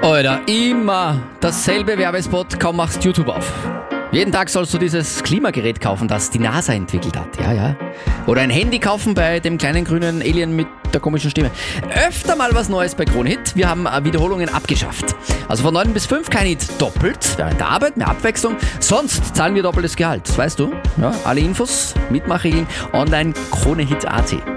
Alter, immer dasselbe Werbespot, kaum machst YouTube auf. Jeden Tag sollst du dieses Klimagerät kaufen, das die NASA entwickelt hat. Ja. Oder ein Handy kaufen bei dem kleinen grünen Alien mit der komischen Stimme. Öfter mal was Neues bei Kronehit. Wir haben Wiederholungen abgeschafft. Also von 9 bis 5 kein Hit doppelt. Während der Arbeit, mehr Abwechslung. Sonst zahlen wir doppeltes Gehalt. Das weißt du? Ja, alle Infos, Mitmachregeln, online Kronehit.at.